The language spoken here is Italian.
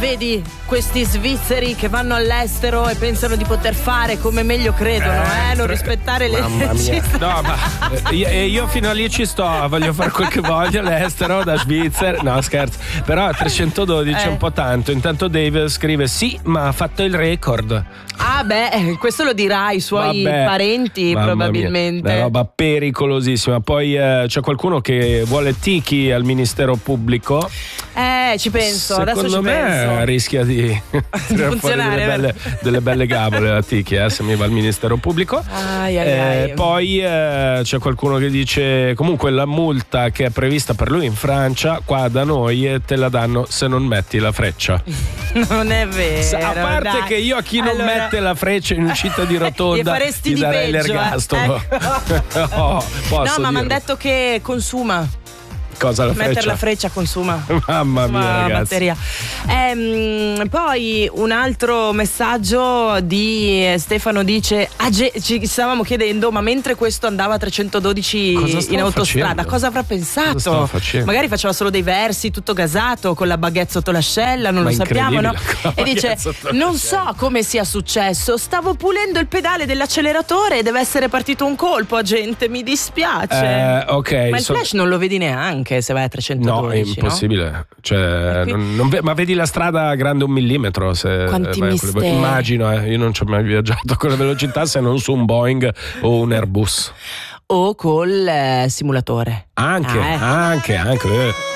vedi questi svizzeri che vanno all'estero e pensano di poter fare come meglio credono, non rispettare le leggi. No, ma io fino a lì ci sto, voglio fare quel che voglio all'estero da Svizzera. No, scherzo. Però a 312 è un po' tanto. Intanto Dave scrive: sì, ma ha fatto il record. Ah beh, questo lo dirà ai suoi parenti probabilmente. Una roba pericolosissima. Poi c'è qualcuno che vuole Tiki al ministero pubblico. Ci penso. Secondo adesso ci me penso. Rischia di funzionare delle belle gabole la Tiki, se mi va al ministero pubblico. Poi c'è qualcuno che dice: comunque la multa che è prevista per lui in Francia, qua da noi te la danno se non metti la freccia. Non è vero. A parte che io a chi non mette la freccia in uscita di rotonda gli darei l'ergastolo. No, ma mi hanno detto che consuma. Cosa, la mettere freccia? la freccia consuma. Mamma mia, ragazzi. Batteria. Poi un altro messaggio di Stefano dice: ci stavamo chiedendo, ma mentre questo andava a 312 in autostrada, cosa avrà pensato? Magari faceva solo dei versi, tutto gasato, con la baguette sotto l'ascella, non lo sappiamo, no? E dice: non so come sia successo, stavo pulendo il pedale dell'acceleratore e deve essere partito un colpo, agente, mi dispiace. Ma il flash non lo vedi neanche se vai a 312. No, è impossibile, no? Cioè, ma vedi la strada grande 1 millimetro? Quanti misteri. Immagino, io non ci ho mai viaggiato con la velocità se non su un Boeing o un Airbus o col simulatore. Anche.